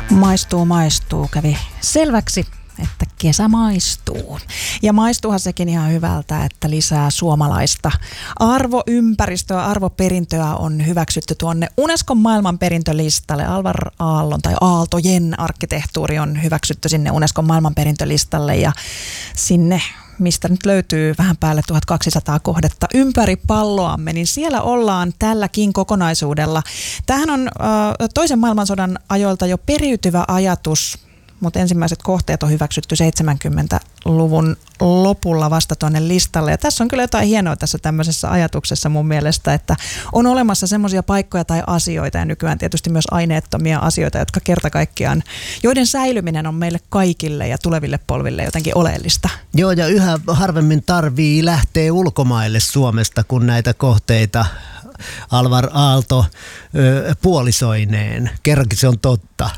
Maistuu, kävi selväksi, että kesä maistuu. Ja maistuuhan sekin ihan hyvältä, että lisää suomalaista arvoympäristöä, arvoperintöä on hyväksytty tuonne Unescon maailmanperintölistalle. Alvar Aallon tai Aaltojen arkkitehtuuri on hyväksytty sinne Unescon maailmanperintölistalle ja sinne, mistä nyt löytyy vähän päälle 1200 kohdetta ympäri palloamme, niin siellä ollaan tälläkin kokonaisuudella. Tämähän on toisen maailmansodan ajoilta jo periytyvä ajatus, mutta ensimmäiset kohteet on hyväksytty 70-luvun lopulla vasta tuonne listalle. Ja tässä on kyllä jotain hienoa tässä tämmöisessä ajatuksessa mun mielestä, että on olemassa semmoisia paikkoja tai asioita ja nykyään tietysti myös aineettomia asioita, jotka kerta kaikkiaan, joiden säilyminen on meille kaikille ja tuleville polville jotenkin oleellista. Joo, ja yhä harvemmin tarvii lähteä ulkomaille Suomesta, kun näitä kohteita Alvar Aalto puolisoineen. Kerrankin se on totta.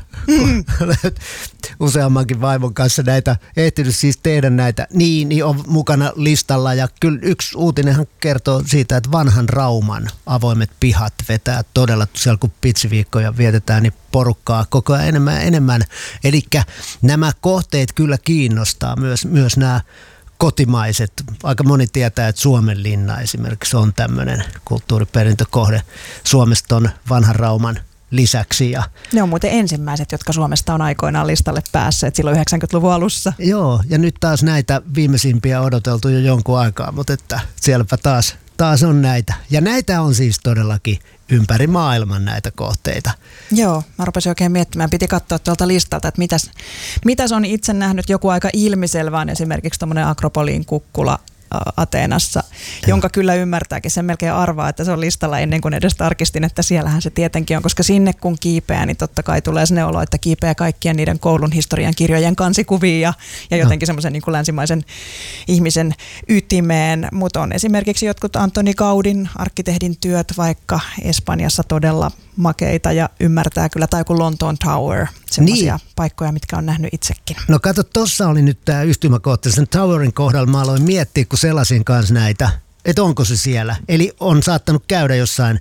Useammankin vaimon kanssa näitä ehtinyt siis tehdä näitä, niin on mukana listalla. Ja kyllä yksi uutinenhan kertoo siitä, että vanhan Rauman avoimet pihat vetää todella, siellä kun pitsiviikkoja vietetään, niin porukkaa koko ajan enemmän. Eli nämä kohteet kyllä kiinnostaa myös nämä kotimaiset. Aika moni tietää, että Suomenlinna esimerkiksi on tämmöinen kulttuuriperintökohde Suomesta on vanhan Rauman lisäksi. Ja ne on muuten ensimmäiset, jotka Suomesta on aikoinaan listalle päässeet silloin 90-luvun alussa. Joo, ja nyt taas näitä viimeisimpiä odoteltu jo jonkun aikaa, mutta että sielläpä taas on näitä. Ja näitä on siis todellakin ympäri maailman näitä kohteita. Joo, mä rupesin oikein miettimään, piti katsoa tuolta listalta, että mitäs on itse nähnyt joku aika ilmiselvään, esimerkiksi tuommoinen Akropoliin kukkula Ateenassa, jonka kyllä ymmärtääkin, sen melkein arvaa, että se on listalla ennen kuin edes tarkistin, että siellähän se tietenkin on, koska sinne kun kiipeää, niin totta kai tulee sinne olo, että kiipeää kaikkien niiden koulun historian kirjojen kansikuvia ja jotenkin semmoisen niin kuin länsimaisen ihmisen ytimeen, mutta on esimerkiksi jotkut Antoni Gaudin arkkitehdin työt vaikka Espanjassa todella makeita ja ymmärtää kyllä, tai joku Lontoon Tower, semmoisia paikkoja, mitkä on nähnyt itsekin. No kato, tossa oli nyt tämä yhtymäkohta, sen Towerin kohdalla mä aloin miettiä, kun selasin kanssa näitä, että onko se siellä. Eli on saattanut käydä jossain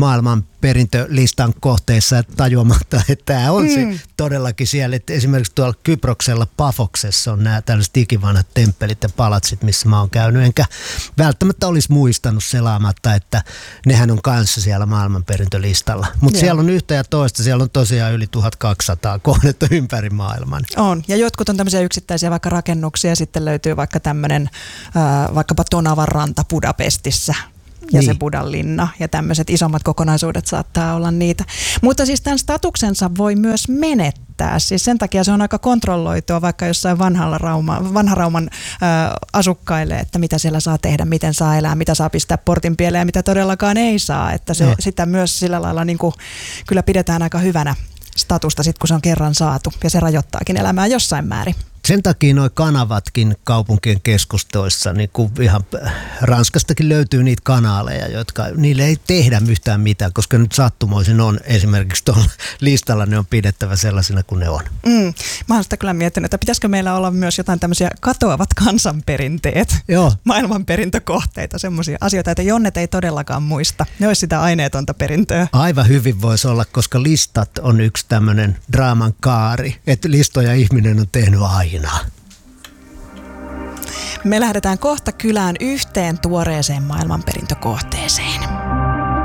maailmanperintölistan kohteessa tajuamatta, että tämä on se todellakin siellä. Että esimerkiksi tuolla Kyproksella Pafoksessa on nämä tällaiset ikivanhat temppelit ja palatsit, missä mä oon käynyt. Enkä välttämättä olisi muistanut selaamatta, että nehän on kanssa siellä maailmanperintölistalla. Mutta siellä on yhtä ja toista, siellä on tosiaan yli 1200 kohdetta ympäri maailman. On, ja jotkut on tämmöisiä yksittäisiä vaikka rakennuksia, sitten löytyy vaikka tämmöinen vaikkapa Tonavan ranta Budapestissa ja se Budan linna ja tämmöiset isommat kokonaisuudet saattaa olla niitä. Mutta siis tämän statuksensa voi myös menettää. Siis sen takia se on aika kontrolloitua vaikka jossain vanhan Rauman asukkaille, että mitä siellä saa tehdä, miten saa elää, mitä saa pistää portin pieleen ja mitä todellakaan ei saa. Että sitä myös sillä lailla niin kuin, kyllä pidetään aika hyvänä statusta sit, kun se on kerran saatu ja se rajoittaakin elämää jossain määrin. Sen takia nuo kanavatkin kaupunkien keskustoissa, niin kuin ihan Ranskastakin löytyy niitä kanaaleja, jotka niille ei tehdä yhtään mitään, koska nyt sattumoisin on esimerkiksi tuolla listalla, ne on pidettävä sellaisina kuin ne on. Mä oon sitä kyllä miettinyt, että pitäisikö meillä olla myös jotain tämmöisiä katoavat kansanperinteet, maailmanperintökohteita, semmoisia asioita, että Jonnet ei todellakaan muista. Ne olisi sitä aineetonta perintöä. Aivan hyvin voisi olla, koska listat on yksi tämmöinen draaman kaari, että listoja ihminen on tehnyt aina. Me lähdetään kohta kylään yhteen tuoreeseen maailmanperintökohteeseen.